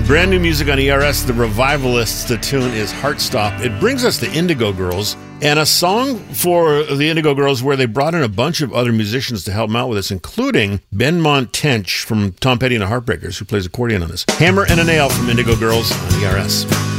Brand new music on ERS, The Revivalists. The tune is Heartstop. It brings us to Indigo Girls, and a song for the Indigo Girls where they brought in a bunch of other musicians to help them out with this, including Benmont Tench from Tom Petty and the Heartbreakers, who plays accordion on this. Hammer and a Nail from Indigo Girls on ERS.